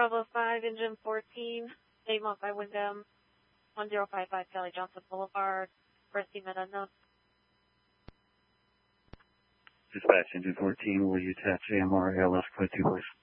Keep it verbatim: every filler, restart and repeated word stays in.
Bravo five, engine fourteen, Daymont by Wyndham, one zero five five Kelly Johnson Boulevard, first team at unknown. Dispatch, engine fourteen, will you attach A M R L S code two, please?